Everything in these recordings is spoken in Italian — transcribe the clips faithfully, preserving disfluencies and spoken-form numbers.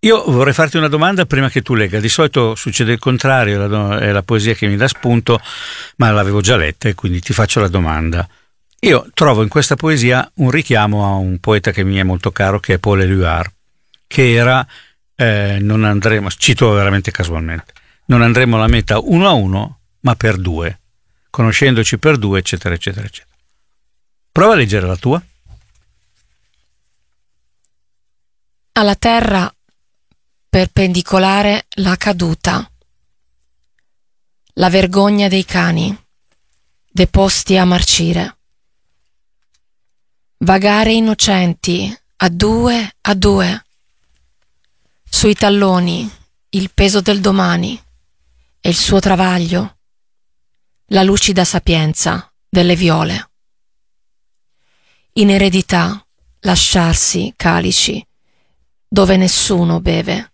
Io vorrei farti una domanda prima che tu legga. Di solito succede il contrario, la do- è la poesia che mi dà spunto, ma l'avevo già letta e quindi ti faccio la domanda. Io trovo in questa poesia un richiamo a un poeta che mi è molto caro, che è Paul Éluard, che era, eh, non andremo, cito veramente casualmente, non andremo alla meta uno a uno, ma per due, conoscendoci per due, eccetera, eccetera, eccetera. Prova a leggere la tua. Alla terra perpendicolare la caduta, la vergogna dei cani, deposti a marcire. Vagare innocenti, a due a due, sui talloni il peso del domani e il suo travaglio, la lucida sapienza delle viole. In eredità lasciarsi calici dove nessuno beve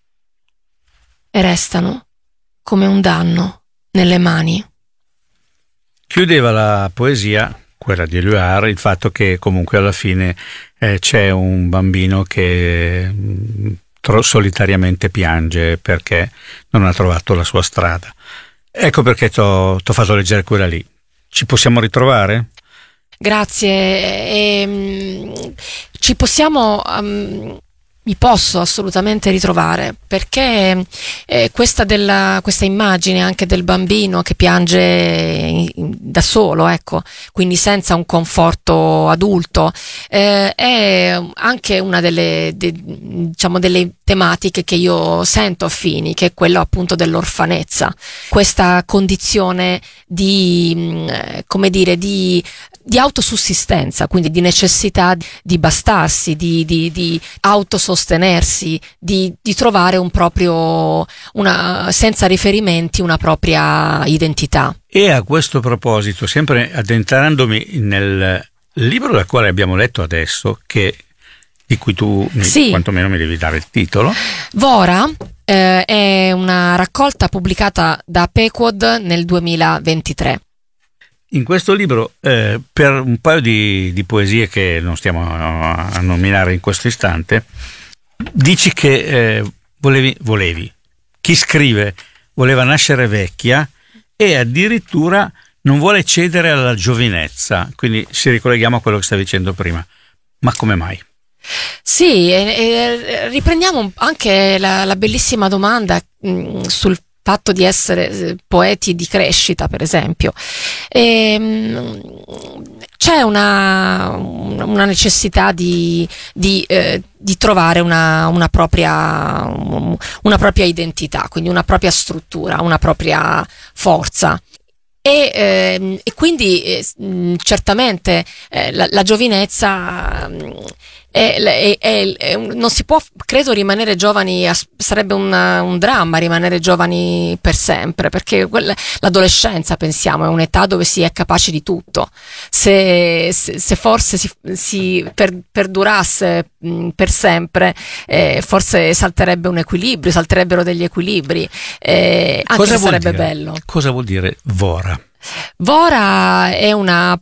e restano come un danno nelle mani. Chiudeva la poesia, quella di Éluard, il fatto che comunque alla fine eh, c'è un bambino che mh, tro- solitariamente piange perché non ha trovato la sua strada. Ecco perché ti ho fatto leggere quella lì. Ci possiamo ritrovare? Grazie. E, ci possiamo... Um... mi posso assolutamente ritrovare, perché eh, questa, della, questa immagine anche del bambino che piange in, in, da solo, ecco, quindi senza un conforto adulto, eh, è anche una delle, de, diciamo, delle tematiche che io sento affini, che è quello appunto dell'orfanezza, questa condizione di, eh, come dire, di di autosussistenza, quindi di necessità di bastarsi, di, di, di autosostenersi, di, di trovare un proprio, una, senza riferimenti, una propria identità. E a questo proposito, sempre addentrandomi nel libro dal quale abbiamo letto adesso, che di cui tu sì. quantomeno mi devi dare il titolo. Vora eh, è una raccolta pubblicata da Pequod nel duemilaventitré. In questo libro, eh, per un paio di, di poesie che non stiamo a, a nominare in questo istante, dici che eh, volevi, volevi, chi scrive voleva nascere vecchia e addirittura non vuole cedere alla giovinezza, quindi ci ricolleghiamo a quello che stavi dicendo prima. Ma come mai? Sì, e, e riprendiamo anche la, la bellissima domanda mh, sul fatto di essere poeti di crescita, per esempio. E, c'è una, una necessità di, di, eh, di trovare una, una, propria, una propria identità, quindi una propria struttura, una propria forza. E, eh, e quindi eh, certamente eh, la, la giovinezza è, è, è, è, non si può, credo, rimanere giovani, sarebbe una, un dramma rimanere giovani per sempre, perché quella, l'adolescenza, pensiamo, è un'età dove si è capaci di tutto. Se, se, se forse si, si per, perdurasse mh, per sempre, eh, forse salterebbe un equilibrio, salterebbero degli equilibri, eh, anche Cosa se sarebbe dire? bello. Cosa vuol dire vora? Vora è una,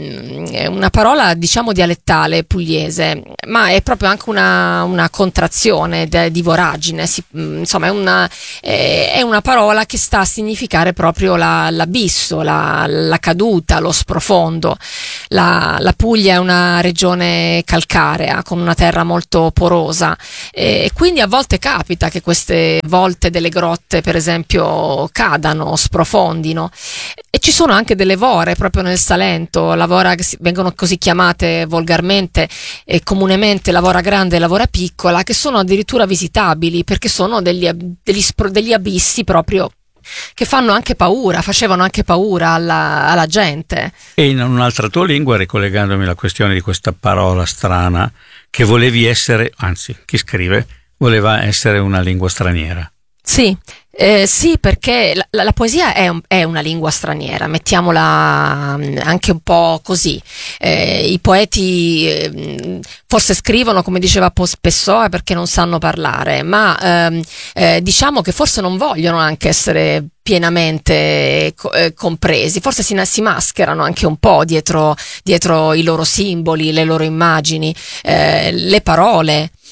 è una parola, diciamo, dialettale pugliese, ma è proprio anche una, una contrazione de, di voragine. Si, insomma, è una, è una parola che sta a significare proprio la, l'abisso, la, la caduta, lo sprofondo. La, la Puglia è una regione calcarea con una terra molto porosa e quindi a volte capita che queste volte delle grotte, per esempio, cadano, sprofondino. E ci sono anche delle vore proprio nel Salento, la vora, che vengono così chiamate volgarmente e comunemente la vora grande e la vora piccola, che sono addirittura visitabili perché sono degli, degli, degli abissi proprio che fanno anche paura, facevano anche paura alla, alla gente. E in un'altra tua lingua, ricollegandomi alla questione di questa parola strana, che volevi essere, anzi, chi scrive, voleva essere una lingua straniera. Sì, eh, sì, perché la, la poesia è, un, è una lingua straniera, mettiamola anche un po' così. Eh, I poeti eh, forse scrivono, come diceva Pessoa, perché non sanno parlare, ma ehm, eh, diciamo che forse non vogliono anche essere pienamente eh, compresi, forse si, si mascherano anche un po' dietro, dietro i loro simboli, le loro immagini, eh, le parole.